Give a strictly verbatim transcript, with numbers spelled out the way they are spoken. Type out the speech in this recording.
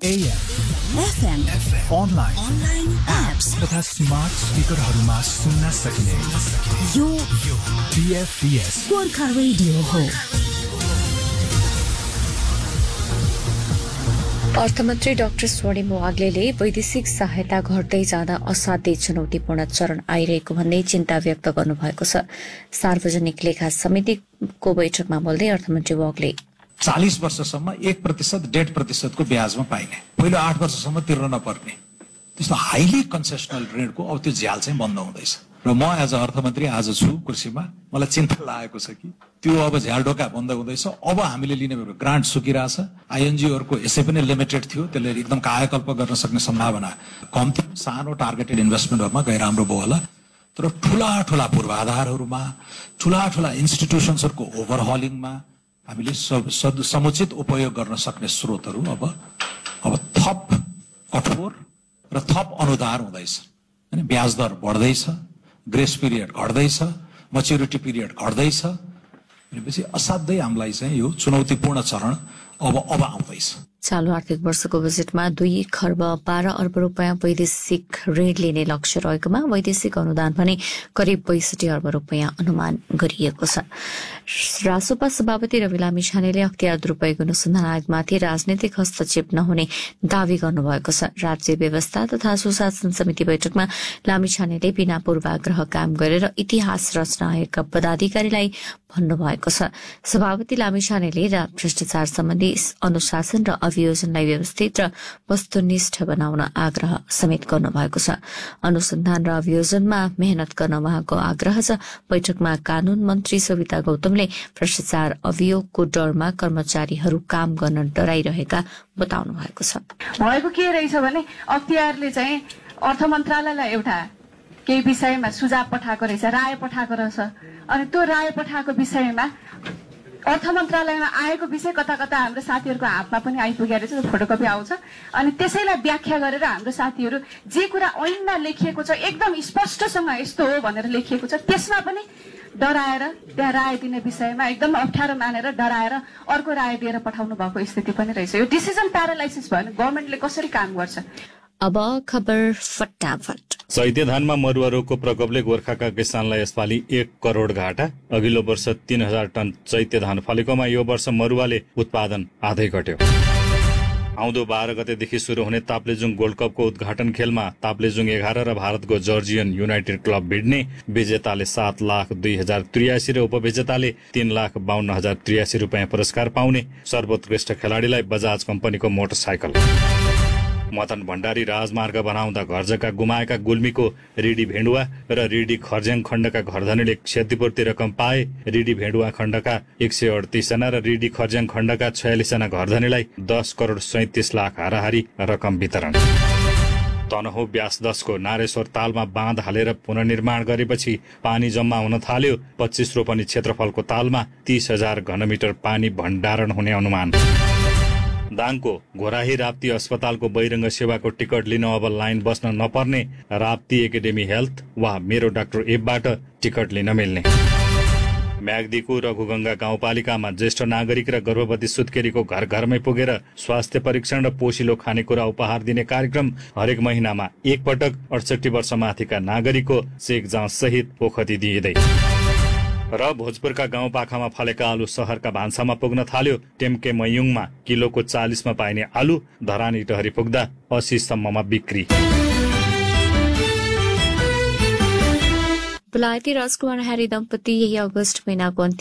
A M, F M, online, online apps तथा smart स्पिकरहरूमा सुन्न सकिने यो B F B S Gorkha radio हो। अर्थमन्त्री डाक्टर स्वर्णिम वाग्लेले वैदेशिक सहायता घट्दै जाँदा असाध्यै चुनौतीपूर्ण चरण आइरहेको भन्दै चिन्ता व्यक्त गर्नुभएको छ। सार्वजनिक लेखा समितिको बैठकमा बोल्दै अर्थमन्त्री वाग्ले चालीस वर्षसम्म एक प्रतिशत डेढ प्रतिशतको ब्याजमा पाइने, पहिलो आठ वर्षसम्म तिर्न नपर्ने त्यस्तो हाइली कन्सेसनल ऋणको अब त्यो झ्याल चाहिँ बन्द हुँदैछ। र म एज अ अर्थमन्त्री आज छु कुर्सीमा, मलाई चिन्ता लागेको छ कि त्यो अब झ्याल ढोका बन्द हुँदैछ। अब हामीले लिने ग्रान्ट सुकिरहेछ, आइएनजिओहरूको यसै पनि लिमिटेड थियो, त्यसले एकदम कायाकल्प गर्न सक्ने सम्भावना कम थियो। सानो टार्गेटेड इन्भेस्टमेन्टहरूमा गएर राम्रो भयो होला, तर ठुला ठुला पूर्वाधारहरूमा, ठुला ठुला इन्स्टिट्युसन्सहरूको ओभरहलिङमा हामीले समुचित उपयोग गर्न सक्ने स्रोतहरू अब अब थप कठोर र थप अनुदार हुँदैछ। अनि ब्याज दर बढ्दैछ, ग्रेस पिरियड घट्दैछ, मच्युरिटी पिरियड घट्दैछ। भनेपछि असाध्यै हामीलाई चाहिँ यो चुनौतीपूर्ण चरण अब अब आउँदैछ। चालू आर्थिक वर्षको बजेटमा दुई खर्ब बाह्र अर्ब रुपियाँ वैदेशिक ऋण लिने लक्ष्य रहेकोमा वैदेशिक अनुदान भने करिब बैसठी अर्ब रुपियाँ अनुमान गरिएको छ। रासोपा सभापति रवि लामिछानेले अख्तियार दुरूपयोग अनुसन्धान आयोगमाथि राजनैतिक हस्तक्षेप नहुने दावी गर्नुभएको छ। राज्य व्यवस्था तथा सुशासन समिति बैठकमा लामिछानेले बिना पूर्वाग्रह काम गरेर इतिहास रच्न आएका पदाधिकारीलाई भन्नुभएको छ। सभापति लामिछानेले भ्रष्टाचार सम्बन्धी अनुशासन र अभियोजनलाई व्यवस्थित र वस्तुनिष्ठ बनाउन आग्रह समेत गर्नुभएको छ। अनुसन्धान र अभियोजनमा मेहनत गर्न उहाँको आग्रह छ। बैठकमा कानून मन्त्री सविता गौतमले भ्रष्टाचार अभियोगको डरमा कर्मचारीहरू काम गर्न डराइरहेका बताउनु भएको छ। भएको के रहेछ भने अख्तियारले चाहिँ अर्थ मन्त्रालयलाई एउटा केही विषयमा सुझाव पठाएको रहेछ, राय पठाएको रहेछ। अनि त्यो राय पठाएको विषयमा अर्थ मन्त्रालयमा आएको विषय कता कता हाम्रो साथीहरूको हातमा पनि आइपुगेको रहेछ, फोटोकपी आउँछ। अनि त्यसैलाई व्याख्या गरेर हाम्रो साथीहरू जे कुरा ऐनमा लेखिएको छ एकदम स्पष्टसँग यस्तो हो भनेर लेखिएको छ, त्यसमा पनि डराएर त्यहाँ राय दिने विषयमा एकदम अप्ठ्यारो मानेर डराएर अर्को राय दिएर पठाउनु भएको स्थिति पनि रहेछ। यो डिसिजन प्यारालाइसिस भयो भने गभर्मेन्टले कसरी काम गर्छ? अब खबर फटाफट। चैते धानमा मरुवा रोगको प्रकोपले गोर्खाका किसानलाई यसपालि एक करोड़ घाटा। अघिल्लो वर्ष तीन हजार टन चैते धान फलेकोमा यो वर्ष मरुवाले उत्पादन आधै घट्यो। आउँदो बाह्र गतेदेखि शुरू हुने ताप्लेजुङ गोल्ड कपको उद्घाटन खेलमा ताप्लेजुङ एघार र भारतको जर्जियन युनाइटेड क्लब भिड्ने। विजेताले सात लाख दुई हजार त्रियासी र उपविजेताले तीन लाख बाहन्न हजार त्रियासी रुपियाँ पुरस्कार पाउने। सर्वोत्कृष्ट खेलाड़ीलाई बजाज कम्पनीको मोटरसाइकल। मदन भण्डारी राजमार्ग बनाउँदा घर जग्गा गुमाएका गुल्मीको रिडी भेण्डुवा र रिडी खर्ज्याङ खण्डका घरधनीले क्षतिपूर्ति रकम पाए। रिडी भेण्डुवा खण्डका एक सय अडतिस जना र रिडी खर्ज्याङ खण्डका छयालिस जना घरधनीलाई दस करोड़ सैतिस लाख हाराहारी रकम वितरण। तनहुँ ब्यास दसको नारेश्वर तालमा बाँध हालेर पुनर्निर्माण गरेपछि पानी जम्मा हुन थाल्यो। पच्चीस रोपनी क्षेत्रफलको तालमा तीस हजार घनमिटर पानी भण्डारण हुने अनुमान। दाङको घोराही राप्ती अस्पतालको बहिरङ्ग सेवाको टिकट लिन अब लाइन बस्न नपर्ने। राप्ती एकाडेमी हेल्थ वा मेरो डाक्टर एपबाट टिकट लिन मिल्ने। म्याग्दीको रघुगंगा गाउँपालिकामा ज्येष्ठ नागरिक र गर्भवती सुत्केरीको घर घरमै पुगेर स्वास्थ्य परीक्षण र पोषिलो खानेकुरा उपहार दिने कार्यक्रम। हरेक महिनामा एक पटक अडसठी वर्ष माथिका नागरिकको चेक जाँच सहित पोखती दिइँदै। र भोजपुरका गाउँपाखामा फलेका आलु शहरका भान्सामा पुग्न थाल्यो। टेम्के मयुङमा किलोको चालिसमा पाइने आलु धरानी टहरी पुग्दा अस्सी सम्ममा बिक्री। बेलायती राजकुमार ह्यारी दम्पति यही अगस्त महिनाको